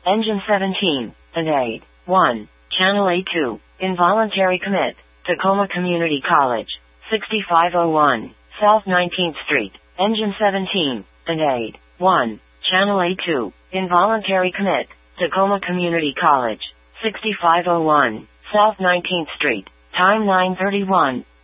Engine 17 and 8. 1. Channel A2. Involuntary commit. Tacoma Community College. 6501. South 19th Street. Engine 17 and 8. 1. Channel A2. Involuntary commit. Tacoma Community College. 6501. South 19th Street. Time 9:31.